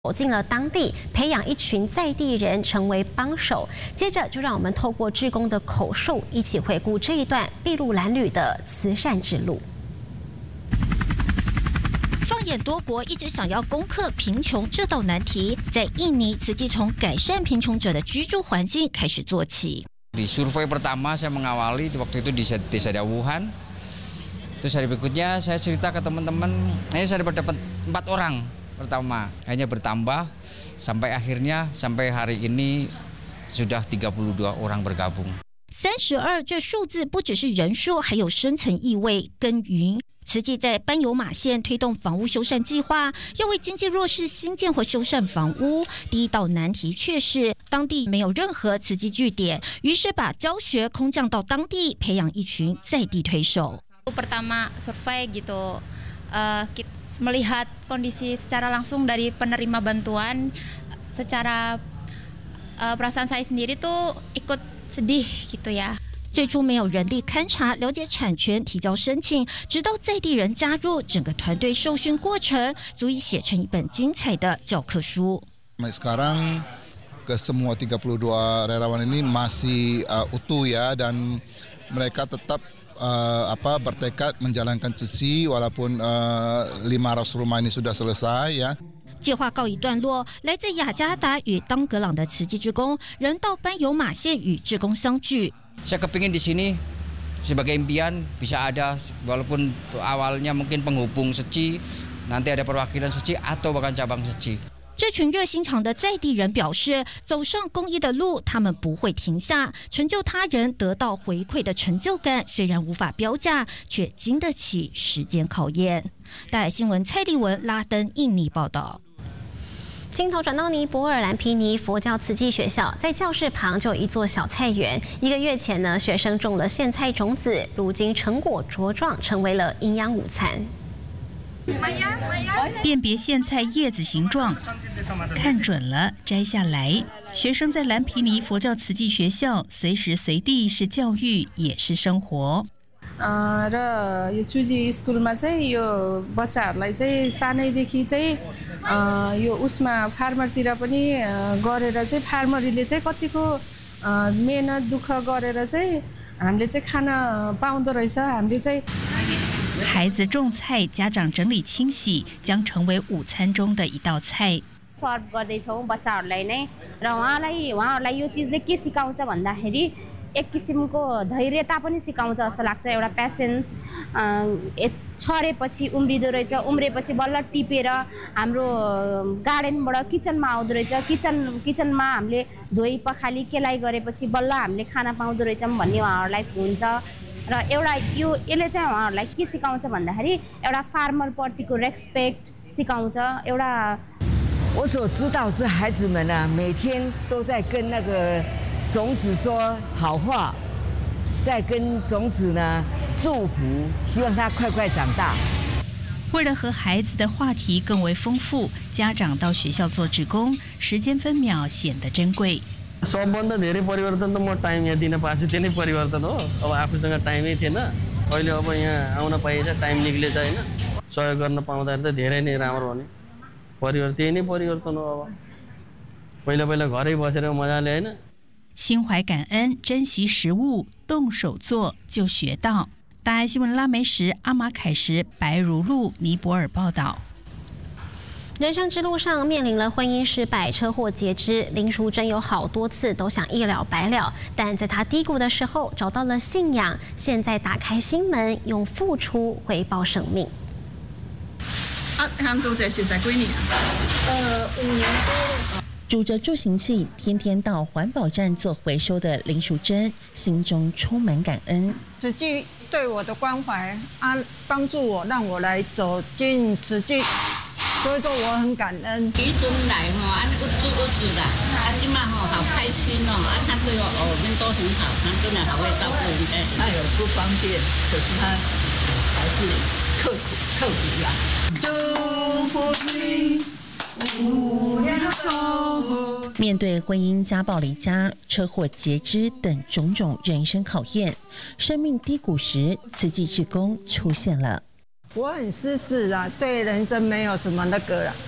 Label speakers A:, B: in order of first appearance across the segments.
A: 走进了当地，培养一群在地人成为帮手。接着就让我们透过志工的口述，一起回顾这一段筚路蓝缕的慈善之路。
B: 放眼多国，一直想要攻克贫穷这道难题，在印尼，慈济从改善贫穷者的居住环境开始做起。
C: Di survei pertama saya mengawali waktu itu di desa Dawuhan. Terus hari berikutnya saya cerita ke teman-teman, ini saya dapat 4 orang pertama, hanya bertambah sampai akhirnya sampai hari ini sudah 32 orang bergabung.
B: 32这数字不只是人数，还有深层意味耕耘。慈济在班尤马县推动房屋修缮计划，要为经济弱势新建或修缮房屋。第一道难题却是当地没有任何慈济据点，于是把教学空降到当地，培养一群在地推手。
D: Pertama survei gitu, melihat kondisi secara langsung dari penerima bantuan, secara perasaan saya sendiri tuh ikut sedih gitu ya。
B: 最初没有人力勘察、了解产权、提交申请，直到在地人加入，整个团队受训过程足以写成一本精彩的教科书。
E: Sekarang ke semua 32 relawan ini masih utuh ya dan mereka tetap bertekad menjalankan sesi walaupun 500 rumah ini sudah selesai ya。
B: 计划告一段落，来自雅加达与当格朗的慈济志工，人到班尤马县与志工相聚。
C: Saya kepingin di sini sebagai impian bisa ada walaupun awalnya mungkin penghubung Seci, nanti ada perwakilan Seci atau bahkan cabang Seci。
B: 这群热心肠的在地人表示，走上公益的路，他们不会停下。成就他人、得到回馈的成就感，虽然无法标价，却经得起时间考验。大海新闻蔡丽文拉登印尼报道。
A: 镜头转到尼泊尔兰皮尼佛教慈济学校，在教室旁就有一座小菜园。1个月前呢，学生种了苋菜种子，如今成果茁壮，成为了营养午餐。
F: 辨别苋菜叶子形状，看准了摘下来。学生在兰皮尼佛教慈济学校，随时随地是教育，也是生活。
G: र यो चुजी स्कुलमा चाहिँ यो बच्चाहरूलाई चाहिँ सानैदेखि चाहिँ यो उसमा फार्मरतिर पनि गरेर चाहिँ फार्मरीले चाहिँ कतिको मेहनत दुःख गरेर चाहिँ हामीले चाहिँ खान पाउँदो रहेछ। हामीले चाहिँ
F: 孩子种菜，家长整理清洗，将成为午餐中的一道菜。
H: सर्भ गर्दैछौँ बच्चाहरूलाई नै र उहाँहरूलाई यो चिजले के सिकाउँछ भन्दाखेरि एक किसिमको धैर्यता पनि सिकाउँछ जस्तो लाग्छ। एउटा पेसेन्स, छरेपछि उम्रिँदो रहेछ, उम्रेपछि बल्ल टिपेर हाम्रो गार्डनबाट किचनमा आउँदो रहेछ, किचनमा हामीले धोइ पखाली केलाइ गरेपछि बल्ल हामीले खाना पाउँदो रहेछौँ भन्ने उहाँहरूलाई हुन्छ। र एउटा यसले चाहिँ उहाँहरूलाई के सिकाउँछ भन्दाखेरि एउटा फार्मरप्रतिको रेस्पेक्ट सिकाउँछ। एउटा
I: 我所知道是孩子们啊，每天都在跟那个种子说好话，在跟种子呢祝福，希望它快快长大。
F: 为了和孩子的话题更为丰富，家长到学校做志工，时间分秒显得珍贵。
J: सबभन्दा धेरै परिवर्तन त म टाइम यहाँ दिन पाएछु, त्यो नै परिवर्तन हो। अब आफूसँग टाइमै थिएन, अहिले अब यहाँ आउन पाइएछ, टाइम निक्लेछ हैन। सहयोग गर्न पाउँदाखेरि त धेरै नै राम्रो हो नि। परिवर्तन त्यही नै परिवर्तन हो। अब पहिला घरै बसेर मजाले हैन।
F: 心怀感恩，珍惜食物，动手做就学到。大爱新闻拉梅什、阿马凯什、白如露，尼泊尔报道。
A: 人生之路上面临了婚姻失败、车祸截肢，林淑珍有好多次都想一了百了，但在她低谷的时候找到了信仰，现在打开心门，用付出回报生命。
K: 香做这是在几年？5年多。
L: 拄着助行器，天天到环保站做回收的林淑珍，心中充满感恩。
M: 慈济对我的关怀帮助我，让我来走进慈济。所以说我很感恩。
N: 一阵来安尼有煮啦，今嘛好开心哦，他对我们都很好，他真的好会照顾人家。
O: 他有不方便，可是他还是刻苦呀。祝福你5年后。
L: 面对婚姻、家暴、离家、车祸、截肢等种种人生考验，生命低谷时，慈济志工出现了。
M: 我很失智啊，对人生没有什么那个了，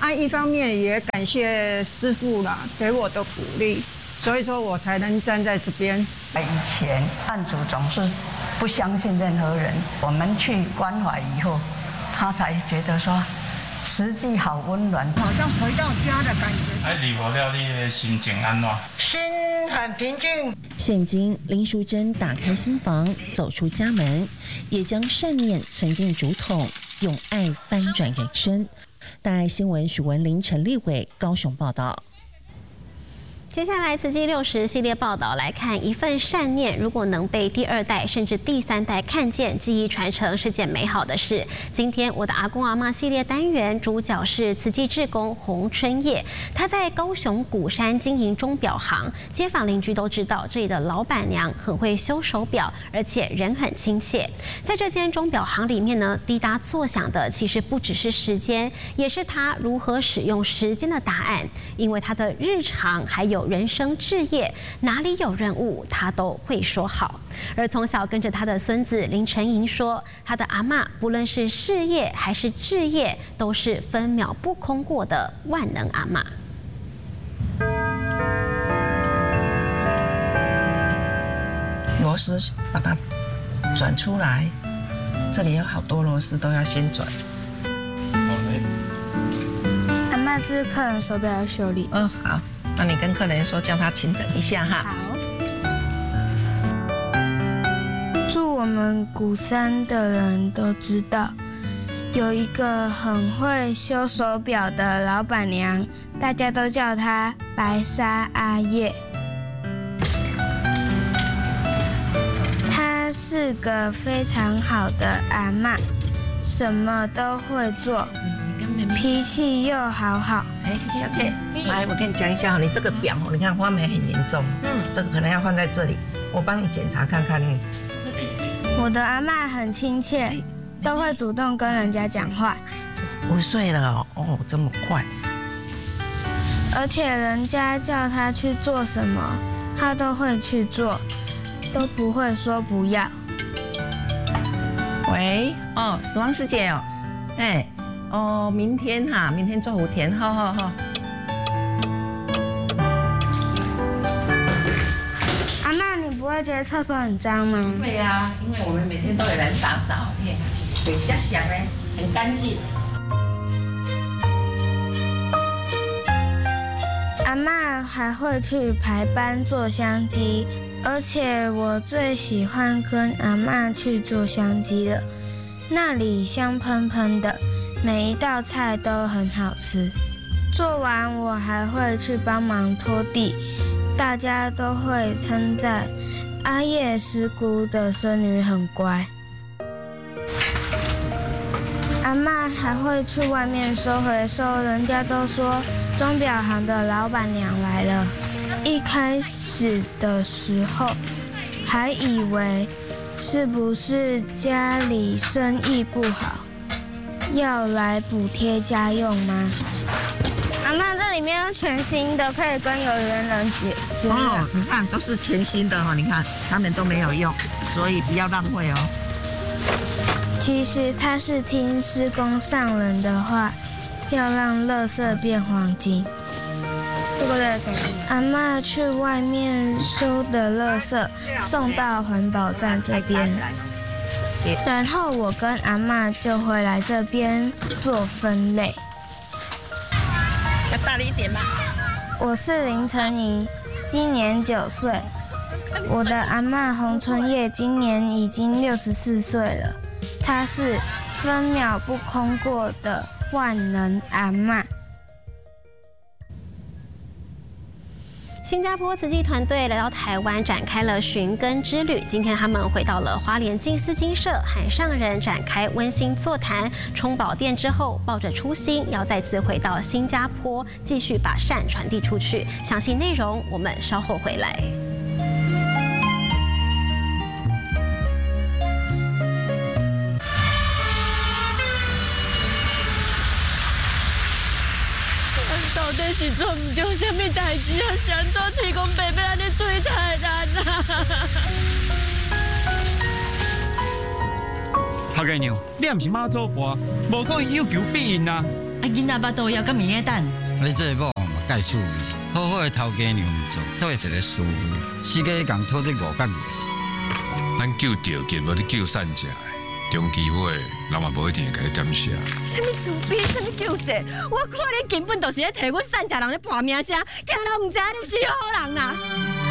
M: 一方面也感谢师父啦给我的鼓励，所以说我才能站在这边。
P: 以前案主总是不相信任何人，我们去关怀以后，他才觉得说实际好温暖，
M: 好像回到家的感觉。
Q: 哎，离不了你的心情安怎？
P: 心很平静。
L: 现今林淑珍打开心房，走出家门，也将善念存进竹筒，用爱翻转人生。大爱新闻许文玲、陈立伟高雄报道。
A: 接下来，慈济60系列报道来看，一份善念如果能被第2代甚至第3代看见，记忆传承是件美好的事。今天我的阿公阿嬷系列单元主角是慈济志工洪春叶，他在高雄鼓山经营钟表行，街坊邻居都知道这里的老板娘很会修手表，而且人很亲切。在这间钟表行里面呢，滴答作响的其实不只是时间，也是他如何使用时间的答案，因为他的日常还有人生志业，哪里有任务他都会说好。而从小跟着他的孙子林成莹说，他的阿嬷不论是事业还是志业，都是分秒不空过的万能阿嬷。
R: 螺丝把它转出来，这里有好多螺丝都要先转。
S: 阿嬷，这是客人手表要修理。
R: 好。那你跟客人说，叫他请等一下哈。
S: 好。住我们鼓山的人都知道，有一个很会修手表的老板娘，大家都叫她白纱阿叶。她是个非常好的阿嬷，什么都会做。脾气又好好。
R: 小姐，来，我跟你讲一下，你这个表，你看花霉很严重，这个可能要放在这里，我帮你检查看看。
S: 我的阿嬷很亲切，都会主动跟人家讲话。
R: 5岁了哦，这么快。
S: 而且人家叫她去做什么，她都会去做，都不会说不要。
R: 喂，史王师姐哦，明天明天做5天，好。
S: 阿嬷，你不会觉得厕所很脏吗？
N: 会啊，因为我们每天都有人打扫，对，想想呢，很干净。
S: 阿嬷还会去排班做香鸡，而且我最喜欢跟阿嬷去做香鸡了，那里香喷喷的。每一道菜都很好吃，做完我还会去帮忙拖地，大家都会称赞阿叶师姑的孙女很乖。阿嬷还会去外面收回收，人家都说钟表行的老板娘来了。一开始的时候还以为是不是家里生意不好，要来补贴家用吗？阿嬷，这里面有全新的，可以跟有缘人结
R: 哦，你看都是全新的你看他们都没有用，所以不要浪费哦。
S: 其实他是听师公上人的话，要让垃圾变黄金。这个在给阿嬷去外面收的垃圾送到环保站这边。然后我跟阿嬷就会来这边做分类。
R: 要大力一点吗？
S: 我是林成莹，今年9岁。我的阿嬷洪春叶今年已经64岁了，她是分秒不空过的万能阿嬷。
A: 新加坡慈济团队来到台湾，展开了寻根之旅。今天他们回到了花莲静思精舍，和上人展开温馨座谈。充饱电之后，抱着初心，要再次回到新加坡，继续把善传递出去。详细内容我们稍后回来。
T: 到底是做唔到什么代志啊？想做天公伯伯安尼对待人啊！
U: 头家娘，你也唔是妈祖婆，无可能有求必应啊！
O: 囡仔巴肚枵甲面个等。
U: 你这某嘛介趣味，好好的头家娘唔做，倒会一个师傅，四个共讨这5角月。
V: 咱救着吉，无你救善者的，中期尾人嘛无一定会甲你感谢。
T: 什么慈悲，什么救济？我看你根本就是咧替阮善家人咧搏命声，惊人唔知你是好人啦。